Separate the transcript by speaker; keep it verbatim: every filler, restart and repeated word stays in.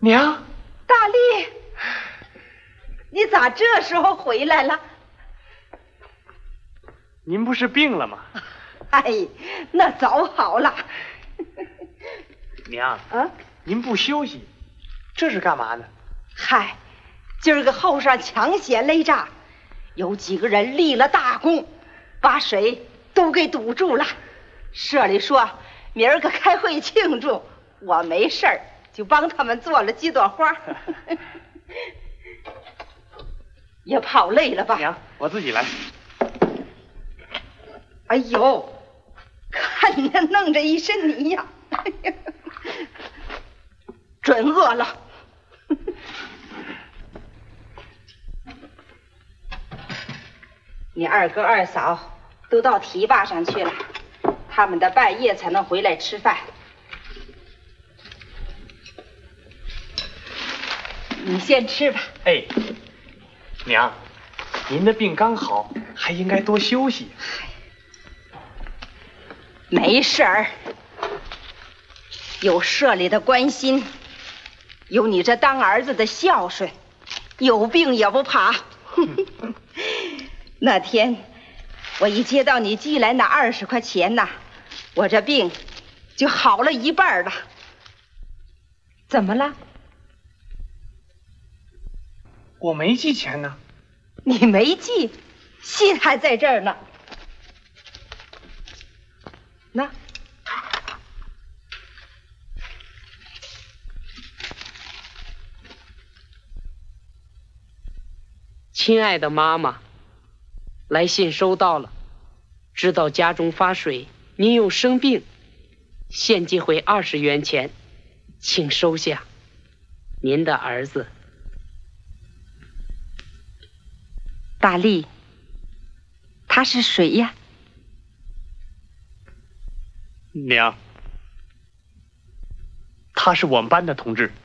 Speaker 1: 娘，
Speaker 2: 大力，你咋这时候回来了？
Speaker 1: 您不是病了吗？
Speaker 2: 哎，那早好了。
Speaker 1: 娘，
Speaker 2: 啊，
Speaker 1: 您不休息，这是干嘛呢？
Speaker 2: 嗨，今儿个后上抢险擂诈，有几个人立了大功，把水都给堵住了。社里说明儿个开会庆祝，我没事儿就帮他们做了几朵花。也跑累了吧？
Speaker 1: 娘，我自己来。
Speaker 2: 哎呦，看你弄着一身泥呀！哎呀，准饿了。你二哥二嫂都到堤坝上去了，他们的半夜才能回来吃饭。你先吃吧。
Speaker 1: 哎，娘，您的病刚好，还应该多休息。
Speaker 2: 没事儿，有社里的关心，有你这当儿子的孝顺，有病也不怕。那天我一接到你寄来那二十块钱呐，我这病就好了一半了。怎么了？
Speaker 1: 我没寄钱呢。
Speaker 2: 你没寄，信还在这儿呢。那，
Speaker 3: 亲爱的妈妈，来信收到了，知道家中发水，您又生病，现寄回二十元钱，请收下。您的儿子。
Speaker 2: 大力，他是谁呀？
Speaker 1: 娘，他是我们班的同志。